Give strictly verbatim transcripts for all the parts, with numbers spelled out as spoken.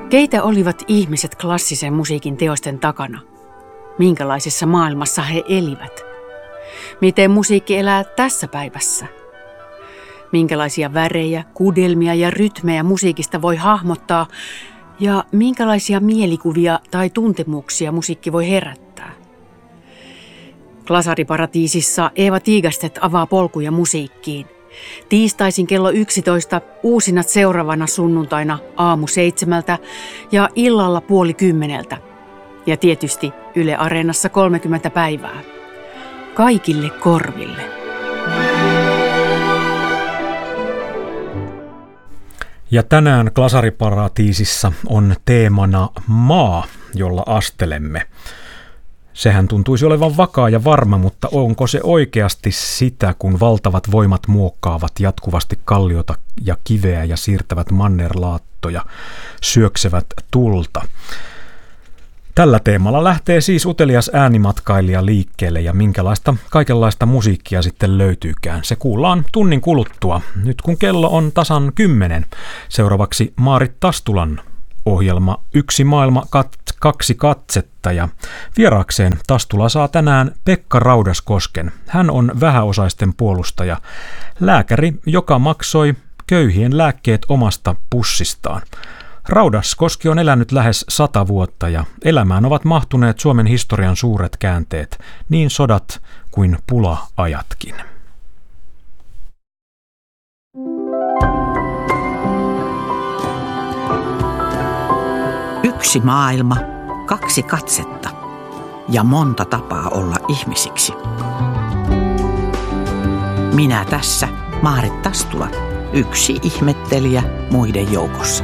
Keitä olivat ihmiset klassisen musiikin teosten takana? Minkälaisessa maailmassa he elivät? Miten musiikki elää tässä päivässä? Minkälaisia värejä, kudelmia ja rytmejä musiikista voi hahmottaa ja minkälaisia mielikuvia tai tuntemuksia musiikki voi herättää? Glasariparatiisissa Eeva Tiigastedt avaa polkuja musiikkiin. Tiistaisin kello yksitoista, uusinat seuraavana sunnuntaina aamu seitsemältä ja illalla puoli kymmeneltä. Ja tietysti Yle Areenassa kolmekymmentä päivää. Kaikille korville. Ja tänään Glasariparatiisissa on teemana maa, jolla astelemme. Sehän tuntuisi olevan vakaa ja varma, mutta onko se oikeasti sitä, kun valtavat voimat muokkaavat jatkuvasti kalliota ja kiveä ja siirtävät mannerlaattoja, syöksevät tulta? Tällä teemalla lähtee siis utelias äänimatkailija liikkeelle ja minkälaista kaikenlaista musiikkia sitten löytyykään. Se kuullaan tunnin kuluttua, nyt kun kello on tasan kymmenen. Seuraavaksi Maarit Tastulan ohjelma Yksi maailma, kat- kaksi katsetta ja vieraakseen Tastula saa tänään Pekka Raudaskosken. Hän on vähäosaisten puolustaja, lääkäri, joka maksoi köyhien lääkkeet omasta pussistaan. Raudaskoski on elänyt lähes sata vuotta ja elämään ovat mahtuneet Suomen historian suuret käänteet, niin sodat kuin pula-ajatkin. Yksi maailma, kaksi katsetta ja monta tapaa olla ihmisiksi. Minä tässä, Maarit Tastula, yksi ihmettelijä muiden joukossa.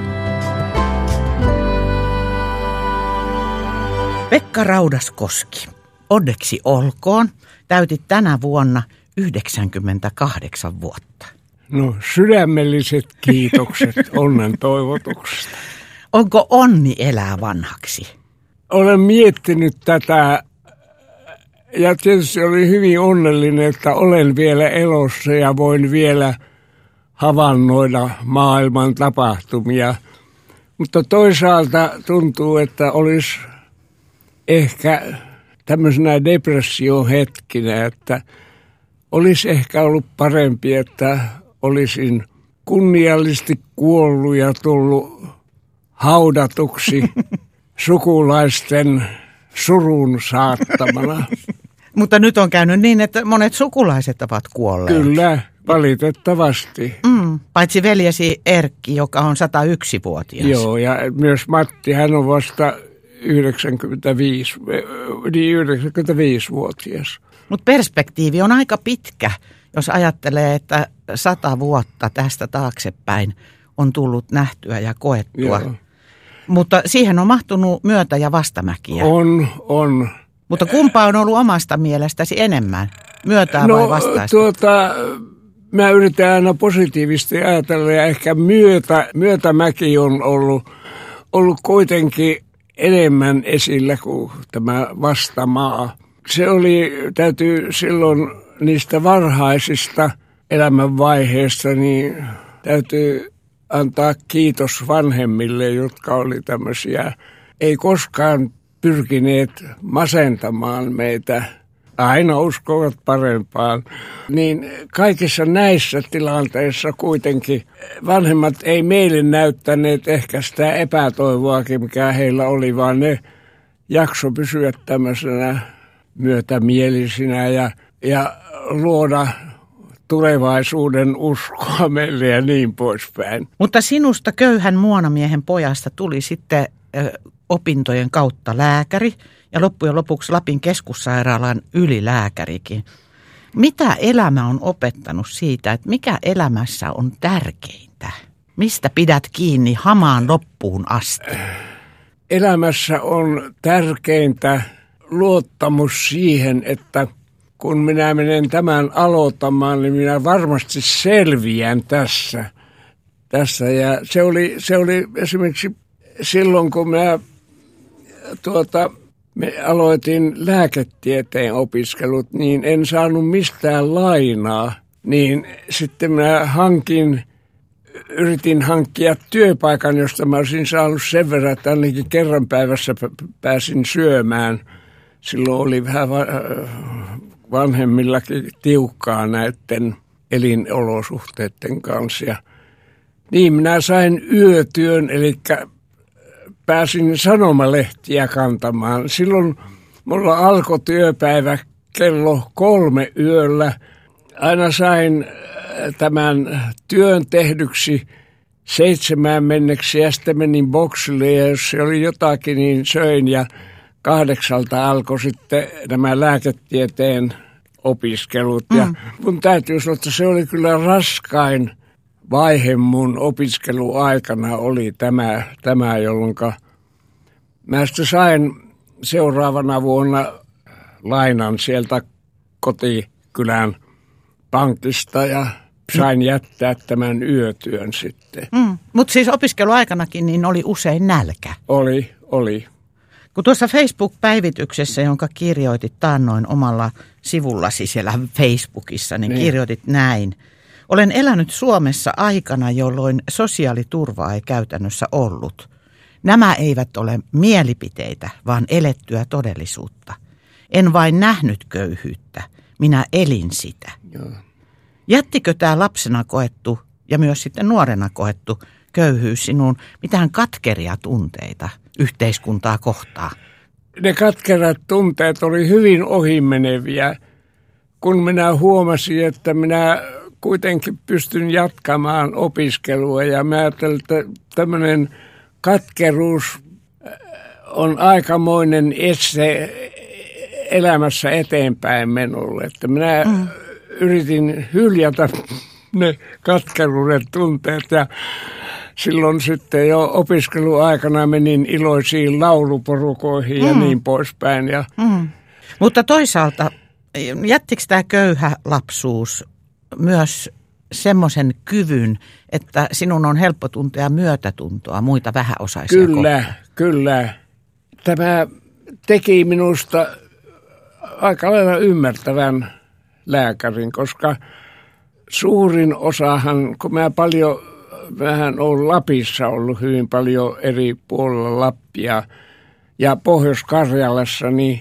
Pekka Raudaskoski, onneksi olkoon, täytit tänä vuonna yhdeksänkymmentäkahdeksan vuotta. No sydämelliset kiitokset onnen toivotuksesta. Onko onni elää vanhaksi? Olen miettinyt tätä ja tietysti olin hyvin onnellinen, että olen vielä elossa ja voin vielä havainnoida maailman tapahtumia. Mutta toisaalta tuntuu, että olisi ehkä tämmöisenä depressiohetkinä, että olisi ehkä ollut parempi, että olisin kunniallisesti kuollut ja tullut haudatuksi sukulaisten surun saattamana. Mutta nyt on käynyt niin, että monet sukulaiset ovat kuolleet. Kyllä, valitettavasti. Mm, paitsi veljesi Erkki, joka on sata yksi-vuotias. Joo, ja myös Matti, hän on vasta yhdeksänkymmentäviisi, niin yhdeksänkymmentäviisi-vuotias. Mutta perspektiivi on aika pitkä, jos ajattelee, että sata vuotta tästä taaksepäin on tullut nähtyä ja koettua. Joo. Mutta siihen on mahtunut myötä- ja vastamäkiä. On, on. Mutta kumpa on ollut omasta mielestäsi enemmän? Myötää no, vai vastaista? Tuota, mä yritän aina positiivisesti ajatella ja ehkä myötä, myötämäki on ollut, ollut kuitenkin enemmän esillä kuin tämä vastamaa. Se oli, täytyy silloin niistä varhaisista elämänvaiheista, niin täytyy antaa kiitos vanhemmille, jotka oli tämmöisiä, ei koskaan pyrkineet masentamaan meitä, aina uskovat parempaan. Niin kaikissa näissä tilanteissa kuitenkin vanhemmat ei meille näyttäneet ehkä sitä epätoivoakin, mikä heillä oli, vaan ne jakso pysyä tämmöisenä myötämielisinä ja, ja luoda tulevaisuuden uskoa meille ja niin poispäin. Mutta sinusta köyhän muonamiehen pojasta tuli sitten ö, opintojen kautta lääkäri ja loppujen lopuksi Lapin keskussairaalan ylilääkärikin. Mitä elämä on opettanut siitä, että mikä elämässä on tärkeintä? Mistä pidät kiinni hamaan loppuun asti? Elämässä on tärkeintä luottamus siihen, että kun minä menen tämän aloittamaan, niin minä varmasti selviän tässä. tässä. Ja se oli, se oli esimerkiksi silloin, kun minä tuota, me aloitin lääketieteen opiskelut, niin en saanut mistään lainaa. Niin sitten minä hankin yritin hankkia työpaikan, josta mä olisin saanut sen verran, että ainakin kerran päivässä pääsin syömään. Silloin oli vähän vanhemmillakin tiukkaa näiden elinolosuhteiden kanssa. Ja niin minä sain yötyön, eli pääsin sanomalehtiä kantamaan. Silloin mulla alkoi työpäivä kello kolme yöllä. Aina sain tämän työn tehdyksi seitsemään menneksi ja sitten menin boksille ja jos se oli jotakin, niin söin ja kahdeksalta alkoi sitten nämä lääketieteen opiskelut. Mm. Ja mun täytyy sanoa, että se oli kyllä raskain vaihe mun opiskeluaikana oli tämä, tämä jolloin mä sitten sain seuraavana vuonna lainan sieltä kotikylän pankista ja sain jättää tämän yötyön sitten. Mm. Mutta siis opiskeluaikanakin niin oli usein nälkä. Oli, oli. Kun tuossa Facebook-päivityksessä, jonka kirjoitit taannoin omalla sivullasi siellä Facebookissa, niin, niin kirjoitit näin. Olen elänyt Suomessa aikana, jolloin sosiaaliturvaa ei käytännössä ollut. Nämä eivät ole mielipiteitä, vaan elettyä todellisuutta. En vain nähnyt köyhyyttä, minä elin sitä. Joo. Jättikö tämä lapsena koettu ja myös sitten nuorena koettu köyhyys sinuun mitään katkeria tunteita yhteiskuntaa kohtaan? Ne katkerat tunteet oli hyvin ohimeneviä, kun minä huomasin, että minä kuitenkin pystyn jatkamaan opiskelua ja mä ajattelin, että tämmöinen katkeruus on aikamoinen este elämässä eteenpäin menolle. Että minä mm. yritin hyljätä ne katkeruuden tunteet ja silloin sitten jo opiskeluaikana menin iloisiin lauluporukoihin mm. ja niin poispäin. Ja mm. Mutta toisaalta jättikö tämä köyhä lapsuus myös semmoisen kyvyn, että sinun on helppo tuntea myötätuntoa muita vähäosaisia Kyllä, kohtaan? kyllä. Tämä teki minusta aika lailla ymmärtävän lääkärin, koska suurin osahan, kun mä paljon, vähän olen Lapissa ollut hyvin paljon eri puolilla Lappia ja Pohjois-Karjalassa, niin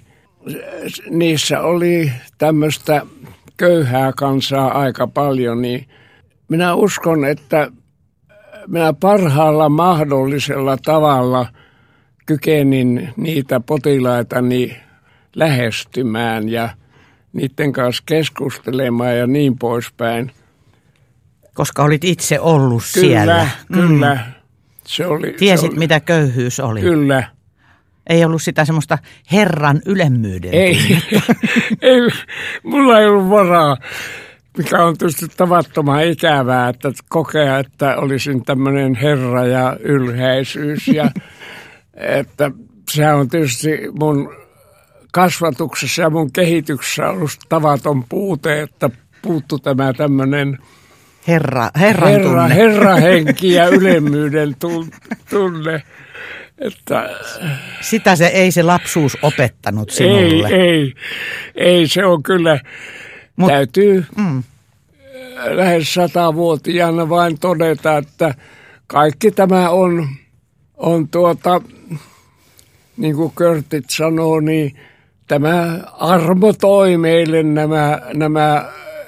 niissä oli tämmöistä köyhää kansaa aika paljon, niin minä uskon, että minä parhaalla mahdollisella tavalla kykenin niitä potilaitani lähestymään ja niiden kanssa keskustelemaan ja niin poispäin. Koska olit itse ollut kyllä, siellä. Kyllä, mm. se oli. Tiesit, se oli. mitä köyhyys oli. Kyllä. Ei ollut sitä semmoista herran ylemmyyden. Ei, ei, mulla ei ollut varaa, mikä on tietysti tavattoman ikävää, että kokea, että olisin tämmöinen herra ja ylhäisyys. Ja, että sehän on tietysti mun kasvatuksessa ja mun kehityksessä ollut tavaton puute, että puuttu tämä tämmöinen herra, herran herra, tunne. herrahenki ja ylemmyyden tunne. Että sitä se ei se lapsuus opettanut sinulle. Ei, ei, ei se on kyllä, Mut, täytyy mm. lähes satavuotiaana vain todeta, että kaikki tämä on, on tuota, niin kuin Körtit sanoo, niin tämä armo toi meille nämä, nämä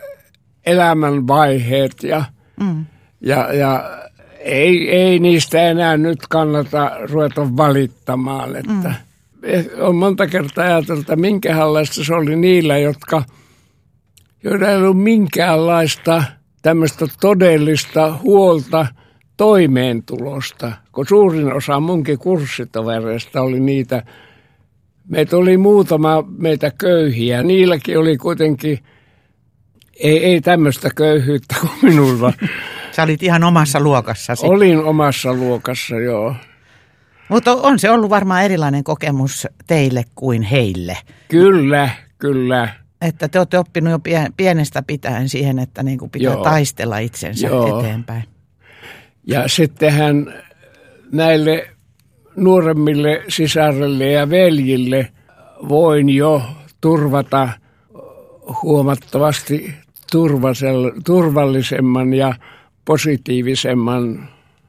elämänvaiheet ja, mm. ja, ja Ei, ei niistä enää nyt kannata ruveta valittamaan. Että mm. on monta kertaa ajateltu, että minkälaista se oli niillä, jotka, joilla ei ollut minkäänlaista tämmöistä todellista huolta toimeentulosta. Kun suurin osa munkin kurssitovereista oli niitä, meitä oli muutama meitä köyhiä. Niilläkin oli kuitenkin, ei, ei tämmöistä köyhyyttä kuin minulla. Sä olit ihan omassa luokassasi. Olin omassa luokassa, joo. Mutta on se ollut varmaan erilainen kokemus teille kuin heille. Kyllä, kyllä. Että te olette oppinut jo pienestä pitäen siihen, että niin kuin pitää joo. taistella itsensä joo. eteenpäin. Ja sittenhän näille nuoremmille sisarille ja veljille voin jo turvata huomattavasti turvallisemman ja positiivisemman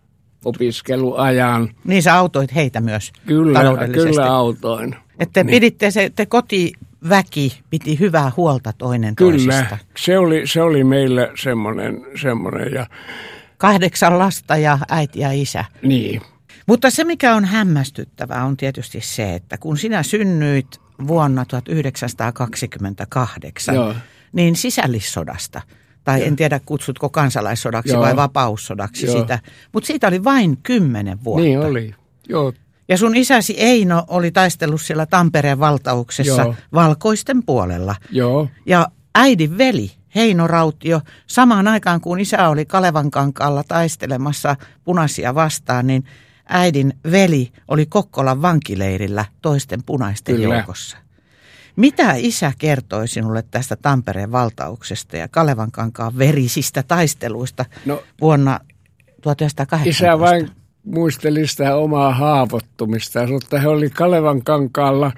opiskeluajan. Niin sä autoit heitä myös Kyllä, taloudellisesti. kyllä autoin. Että niin. piditte se, te kotiväki piti hyvää huolta toinen Kyllä, toisista. se oli, se oli meille semmoinen, semmoinen ja Kahdeksan lasta ja äiti ja isä. niin. Mutta se, mikä on hämmästyttävää, on tietysti se, että kun sinä synnyit vuonna tuhatyhdeksänsataakaksikymmentäkahdeksan, Joo. niin sisällissodasta, tai en tiedä kutsutko kansalaissodaksi Joo. vai vapaussodaksi Joo. sitä, mutta siitä oli vain kymmenen vuotta. Niin oli, joo. Ja sun isäsi Eino oli taistellut siellä Tampereen valtauksessa Joo. valkoisten puolella. Joo, Ja äidin veli, Heino Rautio, samaan aikaan kun isä oli Kalevankankaalla taistelemassa punaisia vastaan, niin äidin veli oli Kokkolan vankileirillä toisten punaisten Kyllä. joukossa. Mitä isä kertoi sinulle tästä Tampereen valtauksesta ja Kalevankankaan verisistä taisteluista no vuonna tuhatyhdeksänsataakahdeksantoista? isä vain muisteli sitä omaa haavoittumista. Ja sanoi, että he oli Kalevankankaalla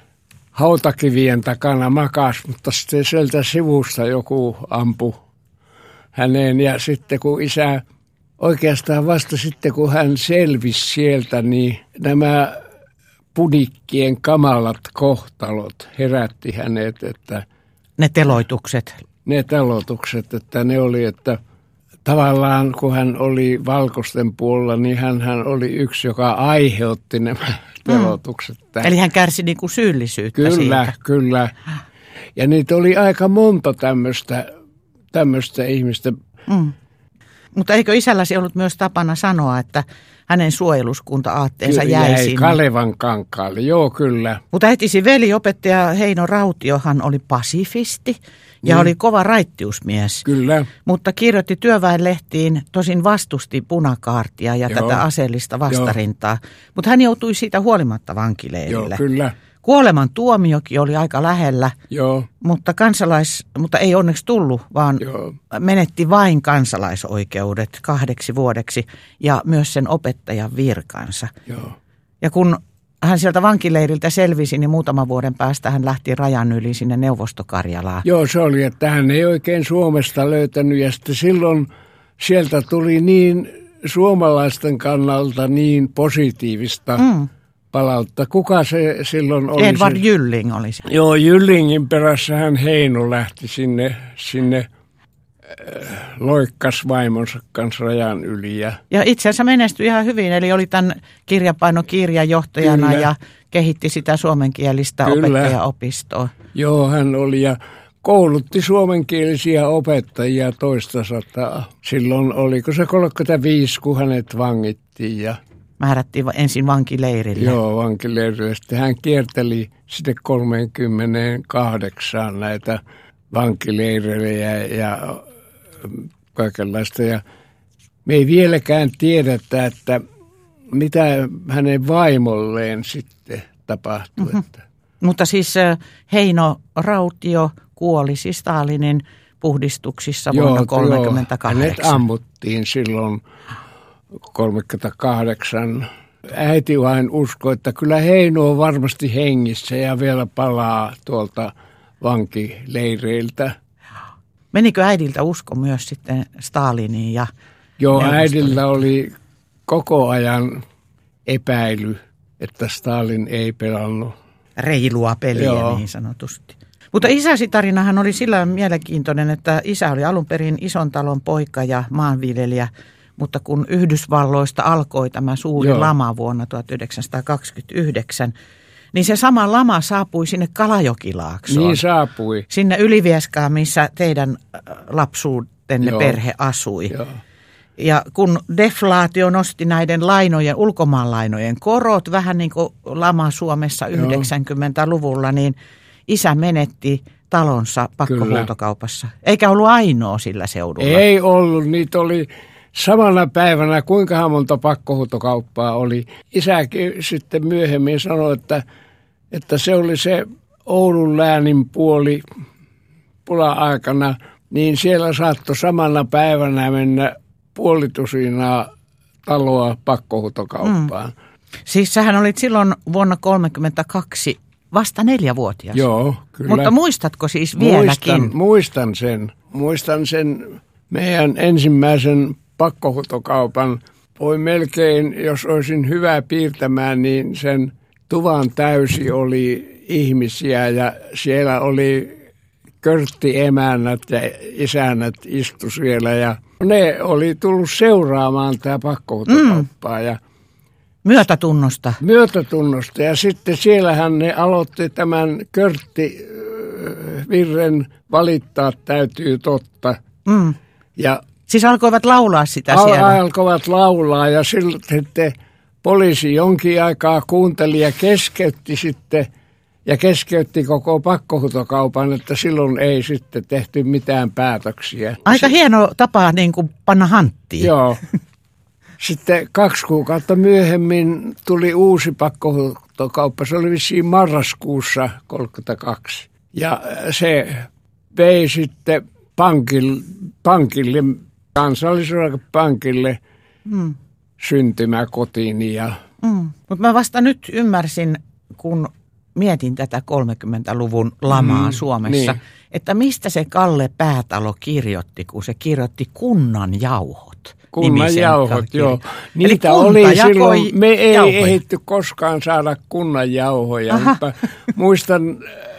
hautakivien takana makas, mutta sitten sieltä sivusta joku ampui häneen. Ja sitten kun isä, oikeastaan vasta sitten kun hän selvisi sieltä, niin nämä punikkien kamalat kohtalot herätti hänet, että Ne teloitukset. ne teloitukset, että ne oli, että tavallaan kun hän oli valkoisten puolella, niin hän, hän oli yksi, joka aiheutti nämä teloitukset. Mm. Eli hän kärsi niin kuin syyllisyyttä Kyllä, siitä. kyllä. Ja niitä oli aika monta tämmöistä, tämmöistä ihmistä. Mm. Mutta eikö isälläsi ollut myös tapana sanoa, että hänen suojeluskunta-aatteensa jäi, jäi sinne? Kalevankankaalle, joo kyllä. Mutta äitisi veli, opettaja Heino Rautiohan oli pasifisti ja Mm. oli kova raittiusmies. Kyllä, Mutta kirjoitti työväenlehtiin, tosin vastusti punakaartia ja Joo. tätä aseellista vastarintaa. Mutta hän joutui siitä huolimatta joo vankileirille. kyllä, Kuoleman tuomiokin oli aika lähellä, joo, mutta, kansalais, mutta ei onneksi tullut, vaan joo. menetti vain kansalaisoikeudet kahdeksi vuodeksi ja myös sen opettajan virkansa. joo. Ja kun hän sieltä vankileiriltä selvisi, niin muutaman vuoden päästä hän lähti rajan yli sinne Neuvostokarjalaan. Joo, se oli, että hän ei oikein Suomesta löytänyt ja sitten silloin sieltä tuli niin suomalaisten kannalta niin positiivista Mm. palautta. Kuka se silloin oli? Edvard se? Jylling oli se. Joo, Jyllingin perässä hän Heino lähti sinne, sinne äh, loikkas vaimonsa kanssa rajan yli. Ja, Ja itse asiassa menestyi ihan hyvin, eli oli tämän kirjapainokirjajohtajana Kyllä. ja kehitti sitä suomenkielistä Kyllä. opettajaopistoa. joo, hän oli ja koulutti suomenkielisiä opettajia toista sataa. Silloin oliko se kolmekymmentäviisi, kun hänet vangittiin ja Määrättiin va- ensin vankileirille. joo, vankileirille. Sitten hän kierteli sitten kolmekymmentäkahdeksan näitä vankileirejä ja, ja kaikenlaista. Ja me ei vieläkään tiedetä, että mitä hänen vaimolleen sitten tapahtui. Mm-hmm. Että, Mutta siis äh, Heino Rautio kuoli siis Stalinin puhdistuksissa vuonna joo, tuhatyhdeksänsataakolmekymmentäkahdeksan. hänet ammuttiin silloin kolmekymmentäkahdeksan. Äiti vain uskoi, että kyllä Heino on varmasti hengissä ja vielä palaa tuolta vankileireiltä. Menikö äidiltä usko myös sitten Staliniin ja Joo, Neuvostoliittoon? äidillä oli koko ajan epäily, että Stalin ei pelannut. reilua peliä Joo. niin sanotusti. Mutta isäsi tarinahan oli sillä mielenkiintoinen, että isä oli alun perin ison talon poika ja maanviljelijä, mutta kun Yhdysvalloista alkoi tämä suuri Joo. lama vuonna tuhatyhdeksänsataakaksikymmentäyhdeksän, niin se sama lama saapui sinne Kalajokilaaksoon. Niin saapui. Sinne Ylivieskaan, missä teidän äh, lapsuutenne Joo. perhe asui. Joo. Ja kun deflaatio nosti näiden lainojen, ulkomaanlainojen korot, vähän niin kuin lama Suomessa Joo. yhdeksänkymmentäluvulla, niin isä menetti talonsa pakkohuutokaupassa. Kyllä. Eikä ollut ainoa sillä seudulla. Ei ollut, niitä oli samana päivänä, kuinka monta pakkohuutokauppaa oli. Isäkin sitten myöhemmin sanoi, että, että se oli se Oulun läänin puoli pula-aikana, niin siellä saattoi samana päivänä mennä puolitusinaa taloa pakkohuutokauppaan. Mm. Siis sähän olit silloin vuonna tuhatyhdeksänsataakolmekymmentäkaksi vasta neljävuotias. Joo, kyllä. Mutta muistatko siis vieläkin? Muistan, muistan sen. Muistan sen meidän ensimmäisen pakkohuutokaupan. Voi melkein, jos olisin hyvä piirtämään, niin sen tuvan täysi oli ihmisiä ja siellä oli körttiemännät ja isännät istu siellä ja ne oli tullut seuraamaan tämä pakkohuutokauppaa. Mm. Ja myötätunnosta. Myötätunnosta ja sitten siellähän ne aloitti tämän körttivirren valittaa täytyy totta. Mm. Ja siis alkoivat laulaa sitä al- siellä? Alkoivat laulaa ja sitten poliisi jonkin aikaa kuunteli ja keskeytti sitten ja keskeytti koko pakkohuutokaupan, että silloin ei sitten tehty mitään päätöksiä. Aika hieno tapa niin kuin panna hanttiin. Joo. Sitten kaksi kuukautta myöhemmin tuli uusi pakkohuutokauppa. Se oli vissiin marraskuussa kolmekymmentäkaksi. Ja se vei sitten pankille, pankille Kansallispankille mm. syntymäkotiin. Ja mm. Mutta mä vasta nyt ymmärsin, kun mietin tätä kolmekymmentäluvun lamaa mm, Suomessa, niin. että mistä se Kalle Päätalo kirjoitti, kun se kirjoitti Kunnan jauhot. Kunnan jauhot, joo. Niitä oli silloin, me ei jauhoja. ehditty koskaan saada kunnan jauhoja, Aha. mutta muistan